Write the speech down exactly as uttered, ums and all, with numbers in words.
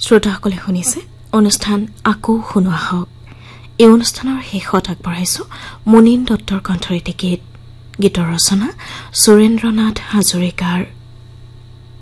শ্ৰোতাসকলে শুনিছে অনুষ্ঠান আকৌ শুনোৱা হওক এই অনুষ্ঠানৰ শেষত আগবঢ়াইছো মুনীন দত্তৰ কণ্ঠৰীত গীত গীতৰ ৰচনা সুৰেন্দ্ৰনাথ হাজৰিকাৰ